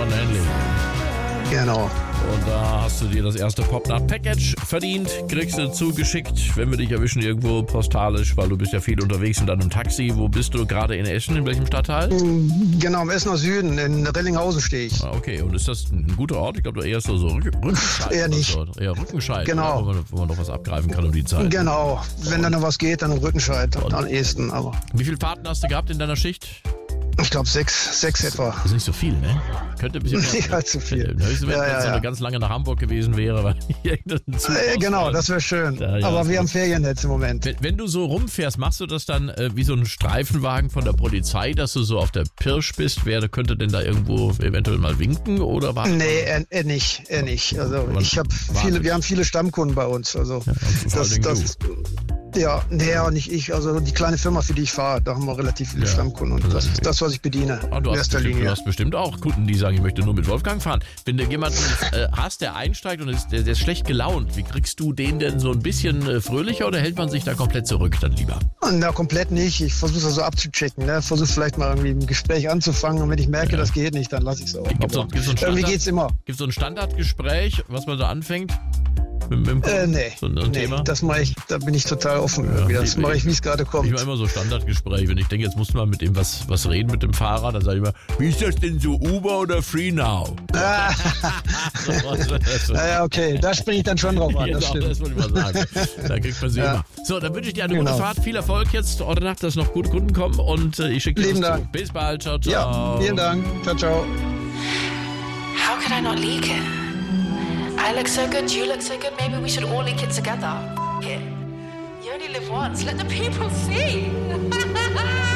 Nordhändling. Genau. Und da hast du dir das erste Popnacht-Package verdient, kriegst du zugeschickt, wenn wir dich erwischen irgendwo postalisch, weil du bist ja viel unterwegs in deinem Taxi. Wo bist du gerade in Eschen? In welchem Stadtteil? Genau, im Essener Süden, in Rellinghausen stehe ich. Ah, okay, und ist das ein guter Ort? Ich glaube, du eher so Rückenscheid. Eher nicht. So. Eher Rückenscheid, genau. Wo man noch was abgreifen kann um die Zeit. Genau, wenn da noch was geht, dann im Rückenscheid am ehesten. Aber Wie viele Fahrten hast du gehabt in deiner Schicht? ich glaube 6 etwa. Das ist nicht so viel, ne? Könnte ein bisschen mehr. Nicht allzu viel. Höchstens, wenn es so eine ganz lange nach Hamburg gewesen wäre. Weil genau, das wäre schön. Ja, aber wir haben Ferien jetzt im Moment. Wenn du so rumfährst, machst du das dann wie so ein Streifenwagen von der Polizei, dass du so auf der Pirsch bist? Wer könnte denn da irgendwo eventuell mal winken? Oder was? Nee, er nicht. Also wir haben viele Stammkunden bei uns. Also auch nicht ich. Also die kleine Firma, für die ich fahre, da haben wir relativ viele Stammkunden. Und das ist das, was ich bediene. Du hast bestimmt auch Kunden, die sagen, ich möchte nur mit Wolfgang fahren. Wenn du jemanden hast, der einsteigt und der ist schlecht gelaunt, wie kriegst du den denn so ein bisschen fröhlicher oder hält man sich da komplett zurück dann lieber? Na, komplett nicht. Ich versuche das so abzuchecken. Ne? Versuche vielleicht mal irgendwie ein Gespräch anzufangen und wenn ich merke, das geht nicht, dann lasse ich es auch. Irgendwie geht's immer. Gibt es so ein Standardgespräch, was man so anfängt? Nee, Thema? Das mache ich, da bin ich total offen. Das mache ich, wie es gerade kommt. Ich mache immer so Standardgespräche. Wenn ich denke, jetzt muss man mit dem was reden, mit dem Fahrer, dann sage ich immer, wie ist das denn so, Uber oder FreeNow? Naja, okay, da springe ich dann schon drauf an. Das stimmt. Das wollte ich mal sagen. Da kriegt man sie immer. So, dann wünsche ich dir eine gute Fahrt, viel Erfolg jetzt heute Nacht, dass noch gute Kunden kommen und ich schicke dir was zu. Bis bald, ciao, ciao. Ja, vielen Dank. Ciao, ciao. How could I not leak it? I look so good, you look so good, maybe we should all link it together. You only live once, let the people see.